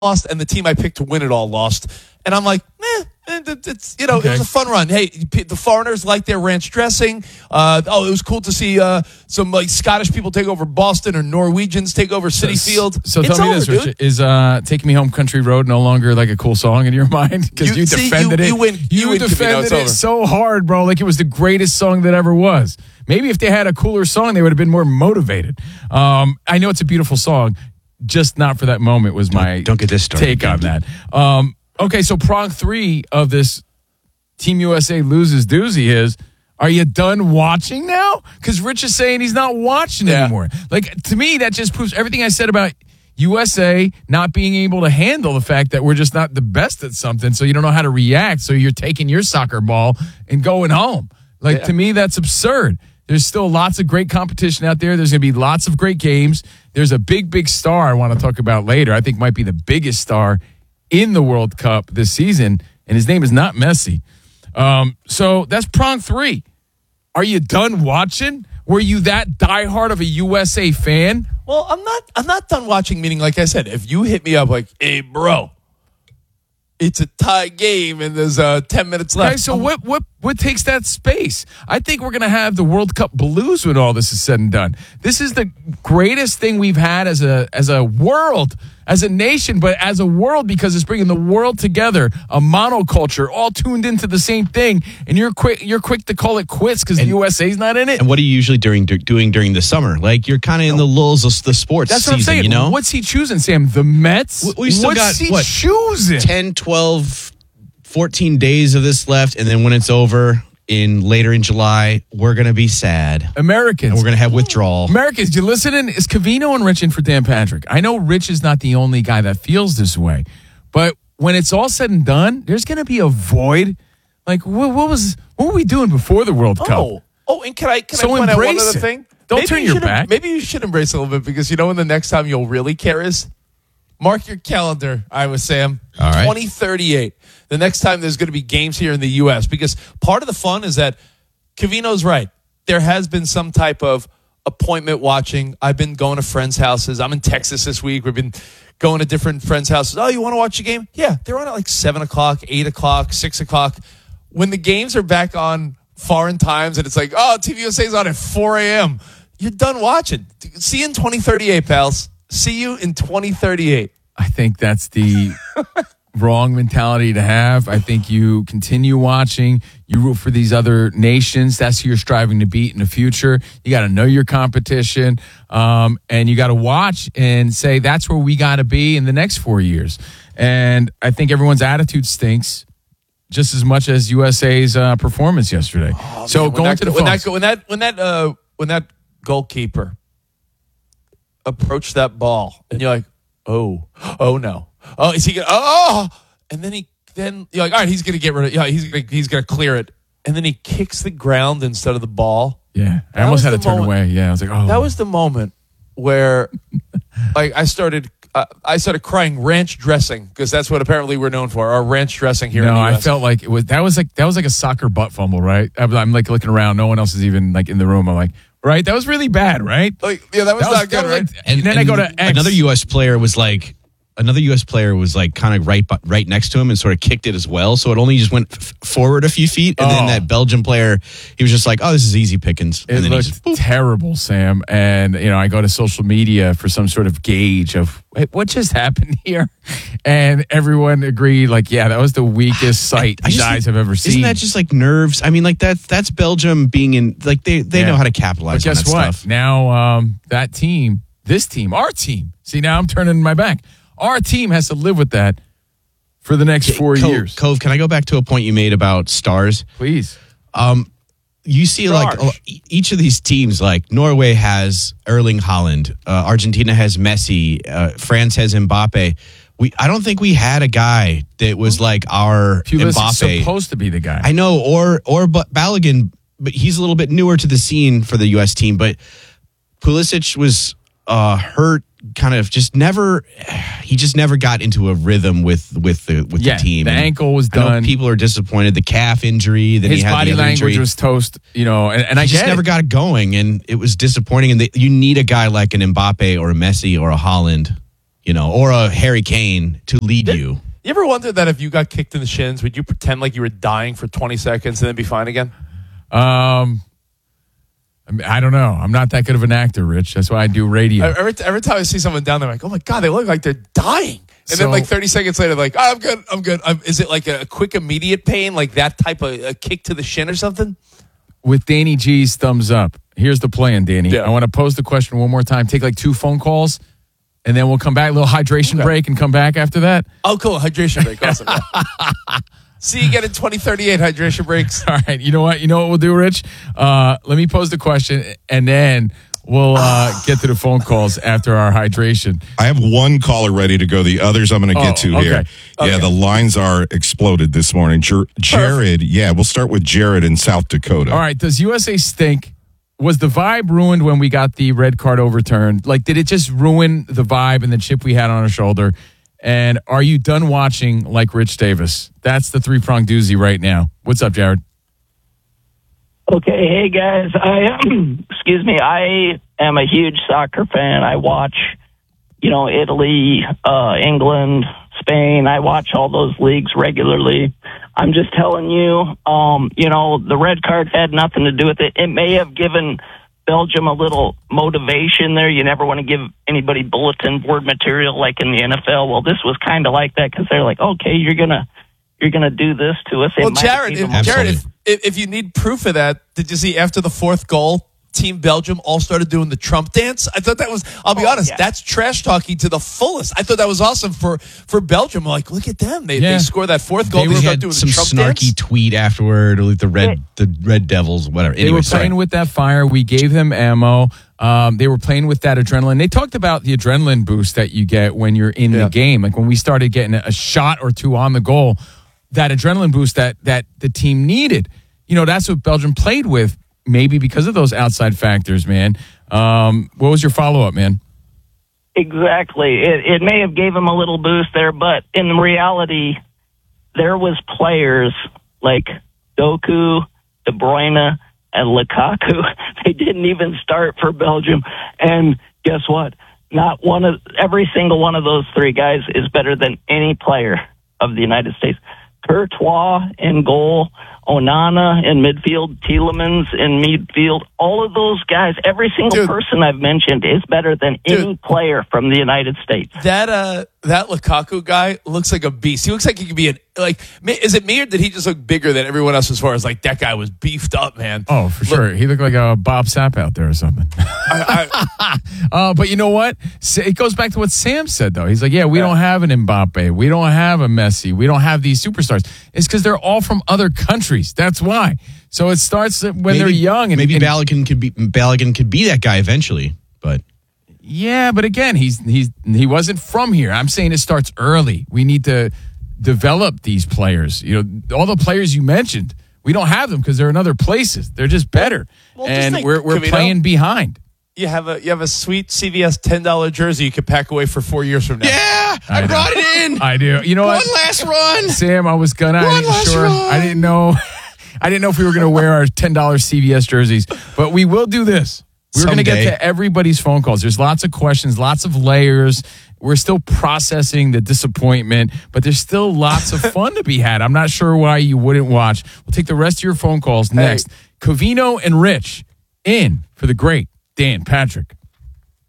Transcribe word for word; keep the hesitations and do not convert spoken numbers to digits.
lost, and the team I picked to win it all lost. And I'm like, eh, it's, you know, okay. It was a fun run. Hey, the foreigners like their ranch dressing. Uh, oh, it was cool to see uh, some like Scottish people take over Boston or Norwegians take over Citi so, Field. So it's tell me over, this, dude. Richard. Is uh, Take Me Home Country Road no longer like a cool song in your mind? Because you, you see, defended you, it. You, win, you, you win defended Camino, it so hard, bro. Like it was the greatest song that ever was. Maybe if they had a cooler song, they would have been more motivated. Um, I know it's a beautiful song. Just not for that moment was my don't, don't get this started. take on that. Um, okay, so prong three of this Team U S A loses doozy is, are you done watching now? Because Rich is saying he's not watching yeah. anymore. Like, to me, that just proves everything I said about U S A not being able to handle the fact that we're just not the best at something, so you don't know how to react, so you're taking your soccer ball and going home. Like, yeah. to me, that's absurd. There's still lots of great competition out there. There's going to be lots of great games. There's a big, big star I want to talk about later. I think might be the biggest star in the World Cup this season, and his name is not Messi. Um, so that's prong three. Are you done watching? Were you that diehard of a U S A fan? Well, I'm not. I'm not done watching. Meaning, like I said, if you hit me up like, "Hey, bro, it's a tie game and there's uh, ten minutes left." Okay, so what what what takes that space? I think we're going to have the World Cup blues when all this is said and done. This is the greatest thing we've had as a as a world, as a nation, but as a world, because it's bringing the world together, a monoculture, all tuned into the same thing. And you're quick you're quick to call it quits because the U S A's not in it. And what are you usually during doing during the summer? Like you're kind of in the lulls of the sports That's season, what I'm saying. You know, what's he choosing, Sam? The Mets. We, we still what's got he what, choosing? ten, twelve, fourteen days of this left, and then when it's over in later in July, we're gonna be sad. Americans, and we're gonna have withdrawal. Americans, you listening? Is Covino and Rich in for Dan Patrick? I know Rich is not the only guy that feels this way, but when it's all said and done, there's gonna be a void. Like what, what was what were we doing before the World Cup? Oh, oh, and can I can so I point out one embrace other it. thing? Don't maybe turn you your should, back. Maybe you should embrace it a little bit because you know when the next time you'll really care is. Mark your calendar, Iowa Sam. All right. twenty thirty-eight. The next time there's going to be games here in the U S because part of the fun is that Covino's right. There has been some type of appointment watching. I've been going to friends' houses. I'm in Texas this week. We've been going to different friends' houses. Oh, you want to watch a game? Yeah, they're on at like seven o'clock, eight o'clock, six o'clock. When the games are back on foreign times and it's like, oh, T V U S A's on at four a.m., you're done watching. See you in twenty thirty-eight, pals. See you in twenty thirty-eight. I think that's the wrong mentality to have. I think you continue watching. You root for these other nations. That's who you're striving to beat in the future. You got to know your competition, um, and you got to watch and say that's where we got to be in the next four years. And I think everyone's attitude stinks just as much as U S A's uh, performance yesterday. Oh, so man, going that, to the when phones. that when that when that uh, when that goalkeeper approached that ball, and you're like, oh, oh no, oh, is he gonna? Oh, and then he then you're like, all right, he's gonna get rid of. Yeah, he's gonna, he's gonna clear it, and then he kicks the ground instead of the ball. Yeah, I That almost was had to the turn moment- away. Yeah, I was like, oh, That was the moment where, like, I started. Uh, I started crying ranch dressing because that's what apparently we're known for. Our ranch dressing here. No, in the U S. I felt like it was that was like that was like a soccer butt fumble, right? I'm, I'm like looking around, no one else is even like in the room. I'm like, right, that was really bad, right? Like, yeah, that was That not was- good, that was right? like- And then I go to X. another U S player was like another U S player was like kind of right bu- right next to him and sort of kicked it as well. So it only just went f- forward a few feet, and Oh. then that Belgian player, he was just like, "Oh, this is easy pickings." And It then he looked just boop. terrible, Sam. And, you know, I go to social media for some sort of gauge of "Wait, what just happened here?" And everyone agreed, like, yeah, that was the weakest sight I you just guys think- have ever seen. Isn't that just like nerves? I mean, like that that's Belgium being in like they they Yeah. know how to But capitalize on guess that what? stuff. Now um, that team, this team, our team, see, now I'm turning my back. Our team has to live with that for the next four Cove, years. Cove, can I go back to a point you made about stars? Please. Um, you see, like Stars. e- each of these teams, like Norway has Erling Haaland, uh, Argentina has Messi, uh, France has Mbappe. We, I don't think we had a guy that was like our Pulisic's Mbappe. supposed to be the guy. I know, or or but Balogun, but he's a little bit newer to the scene for the U S team. But Pulisic was uh, hurt, kind of just never. He just never got into a rhythm with with the with yeah, the team. the And ankle was I know done. people are disappointed. The calf injury, then His he had body the other language injury. was toast, you know, and, and I He just get never it. got it going, and it was disappointing. And they, you need a guy like an Mbappe or a Messi or a Haaland you know, or a Harry Kane to lead Did- you. You ever wonder that if you got kicked in the shins, would you pretend like you were dying for twenty seconds and then be fine again? Um, I, mean, I don't know. I'm not that good of an actor, Rich. That's why I do radio. Every, every time I see someone down there, I'm like, oh my God, they look like they're dying. And So- then like thirty seconds later, like, oh, I'm good, I'm good. I'm, is it like a, quick, immediate pain, like that type of a kick to the shin or something? With Danny G's thumbs up. Here's the plan, Danny. Yeah. I want to pose the question one more time. Take like two phone calls, and then we'll come back, a little hydration Okay. break, and come back after that. Oh, cool. Hydration break. Awesome. Yeah. See you again in twenty thirty-eight hydration breaks. All right. You know what? You know what we'll do, Rich? Uh, let me pose the question, and then we'll uh, get to the phone calls after our hydration. I have one caller ready to go. The others I'm going to get Oh, to okay. here. Okay. Yeah, the lines are exploded this morning. Jer- Jared, yeah, we'll start with Jared in South Dakota. All right. Does U S A stink? Was the vibe ruined when we got the red card overturned? Like, did it just ruin the vibe and the chip we had on our shoulder? And are you done watching like Rich Davis? That's the three-prong doozy right now. What's up, Jared? Okay, hey guys. I excuse me. I am a huge soccer fan. I watch, you know, Italy, uh, England, Spain. I watch all those leagues regularly. I'm just telling you, um, you know, the red card had nothing to do with it. It may have given Belgium a little motivation there. You never want to give anybody bulletin board material like in the N F L. Well, this was kind of like that because they're like, okay, you're gonna you're gonna do this to us. It Well, might Jared, give if, them- Jared, if, Absolutely. if, if you need proof of that, did you see after the fourth goal, Team Belgium all started doing the Trump dance? I thought that was, I'll be Oh, honest, yeah. that's trash talking to the fullest. I thought that was awesome for, for Belgium. Like, look at them. They, Yeah. they score that fourth goal. They, They, start had doing some the Trump snarky dance. tweet afterward, or like the red, the Red Devils, whatever. They Anyway, were sorry. playing with that fire. We gave them ammo. Um, they were playing with that adrenaline. They talked about the adrenaline boost that you get when you're in Yeah. the game. Like when we started getting a shot or two on the goal, that adrenaline boost that that the team needed. You know, that's what Belgium played with, maybe because of those outside factors, man. Um, what was your follow-up, man? Exactly. It, it may have gave him a little boost there, but in reality, there was players like Doku, De Bruyne, and Lukaku. They didn't even start for Belgium. And guess what? Not one of every single one of those three guys is better than any player of the United States. Courtois in goal, Onana in midfield, Tielemans in midfield. All of those guys, every single Dude. person I've mentioned is better than any Dude. player from the United States. That, uh, that Lukaku guy looks like a beast. He looks like he could be an, like, me- is it me or did he just look bigger than everyone else as far as like that guy was beefed up, man? Oh, for Look, sure. He looked like a Bob Sapp out there or something. I, I, Uh, but you know what? Sa- It goes back to what Sam said, though. He's like, yeah, we don't have an Mbappe. We don't have a Messi. We don't have these superstars. It's because they're all from other countries. That's why. So it starts when Maybe- they're young. And, maybe and- Balogun could be Balogun could be that guy eventually, but Yeah, but again, he's he's he wasn't from here. I'm saying it starts early. We need to develop these players. You know, all the players you mentioned, we don't have them because they're in other places. They're just better, Well, just and think, we're we're Cavino. playing behind. you have a, you have a sweet C V S ten dollar jersey you could pack away for four years from now. yeah, I, I know. brought it in. I do. You know One what? last run. Sam, I was gonna. I One didn't last sure. run. I didn't know. I didn't know if we were gonna wear our ten dollar C V S jerseys, but we will do this. We're gonna get Someday. to everybody's phone calls. There's lots of questions, lots of layers. We're still processing the disappointment, but there's still lots of fun to be had. I'm not sure why you wouldn't watch. We'll take the rest of your phone calls next. Covino and Rich in for the great Dan Patrick